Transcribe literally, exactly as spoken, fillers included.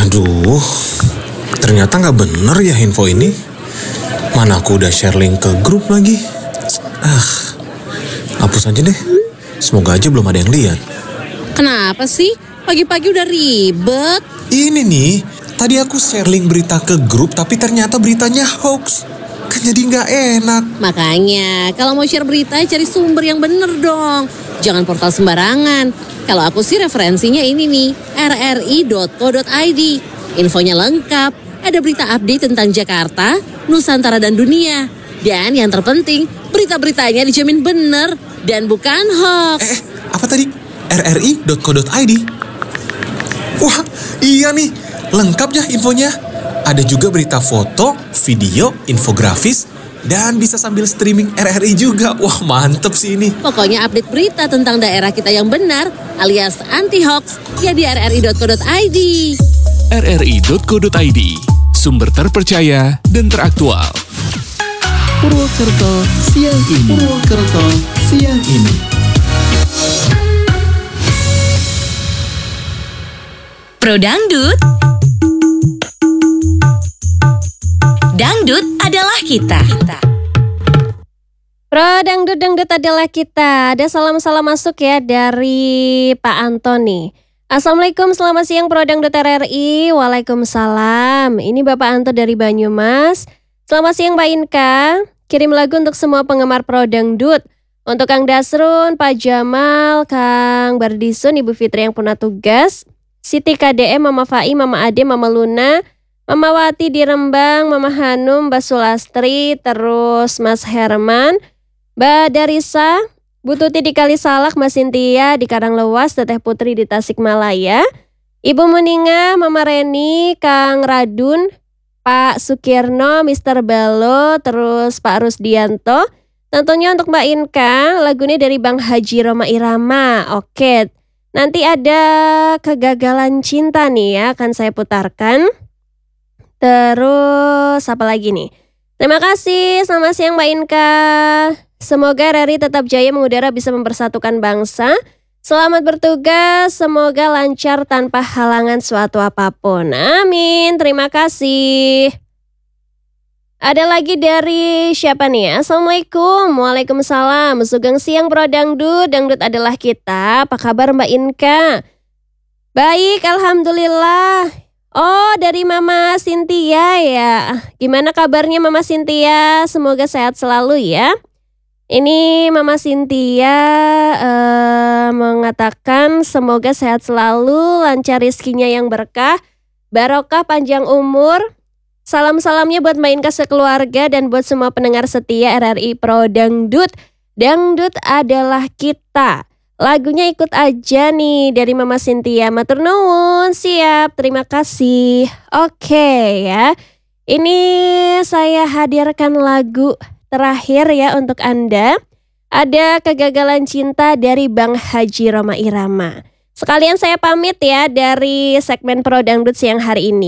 Aduh, ternyata nggak bener ya info ini. Mana aku udah share link ke grup lagi. Ah, hapus aja deh. Semoga aja belum ada yang lihat. Kenapa sih? Pagi-pagi udah ribet. Ini nih, tadi aku share link berita ke grup tapi ternyata beritanya hoax. Kan jadi nggak enak. Makanya, kalau mau share berita, cari sumber yang bener dong. Jangan portal sembarangan. Kalau aku sih referensinya ini nih, r r i dot co dot i d. Infonya lengkap, ada berita update tentang Jakarta, Nusantara dan dunia. Dan yang terpenting, berita-beritanya dijamin bener dan bukan hoax. Eh, apa tadi? r r i dot co dot i d? Wah, iya nih, lengkap ya infonya. Ada juga berita foto, video, infografis, dan bisa sambil streaming R R I juga. Wah, mantep sih ini. Pokoknya update berita tentang daerah kita yang benar alias anti-hoax ya di r r i dot co dot i d. r r i dot co dot i d, sumber terpercaya dan teraktual. Purwokerto siang ini. Purwokerto siang ini. Pro Dangdut. Dangdut adalah kita. Pro Dangdut Dangdut adalah kita. Ada salam-salam masuk ya dari Pak Antoni. Assalamualaikum, selamat siang Pro Dangdut R R I. Waalaikumsalam. Ini Bapak Anto dari Banyumas. Selamat siang Mbak Inka. Kirim lagu untuk semua penggemar Pro Dangdut. Untuk Kang Dasrun, Pak Jamal, Kang Bardisun, Ibu Fitri yang pernah tugas, Siti K D M, Mama Fai, Mama Ade, Mama Luna, Mama Wati di Rembang, Mama Hanum, Mbak Sulastri, terus Mas Herman, Mbak Darisa, Bu Tuti di Kalisalak, Mas Sintia di Karanglewas, Teteh Putri di Tasikmalaya, Ibu Muninga, Mama Reni, Kang Radun, Pak Sukirno, Mister Balo, terus Pak Rusdianto. Tentunya untuk Mbak Inka, lagunya dari Bang Haji Roma Irama. Oke, nanti ada Kegagalan Cinta nih ya, akan saya putarkan. Terus apa lagi nih? Terima kasih, selamat siang Mbak Inka. Semoga R R I tetap jaya mengudara, bisa mempersatukan bangsa. Selamat bertugas, semoga lancar tanpa halangan suatu apapun. Amin, terima kasih. Ada lagi dari siapa nih? Assalamualaikum, waalaikumsalam. Sugeng siang Pro Dangdut, Dangdut adalah kita. Apa kabar Mbak Inka? Baik, alhamdulillah. Oh, dari Mama Sintia ya. Gimana kabarnya Mama Sintia? Semoga sehat selalu ya. Ini Mama Sintia uh, mengatakan semoga sehat selalu, lancar rezekinya yang berkah, barokah panjang umur. Salam-salamnya buat Mbak Inka sekeluarga dan buat semua pendengar setia R R I Pro Dangdut. Dangdut adalah kita. Lagunya ikut aja nih dari Mama Sintia. Matur nuwun, siap, terima kasih. Oke ya, ini saya hadirkan lagu terakhir ya untuk Anda. Ada Kegagalan Cinta dari Bang Haji Roma Irama. Sekalian saya pamit ya dari segmen Pro Dangdut siang hari ini.